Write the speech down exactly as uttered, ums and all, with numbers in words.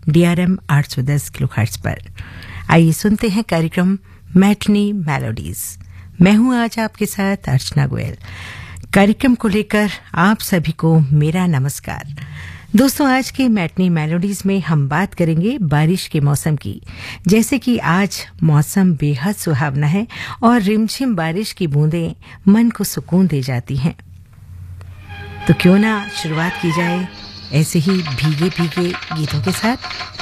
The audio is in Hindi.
डीआरएम आठ सौ दस किलोहर्ट्ज पर। आइए सुनते हैं कार्यक्रम मैटनी मेलोडीज। मैं हूं आज आपके साथ अर्चना गोयल। कार्यक्रम को लेकर आप सभी को मेरा नमस्कार। दोस्तों, आज के मैटनी मेलोडीज में हम बात करेंगे बारिश के मौसम की। जैसे कि आज मौसम बेहद सुहावना है और रिमझिम बारिश की बूंदें मन को सुकून दे जाती हैं। तो क्यों ना शुरुआत की जाए ऐसे ही भीगे भीगे गीतों के साथ।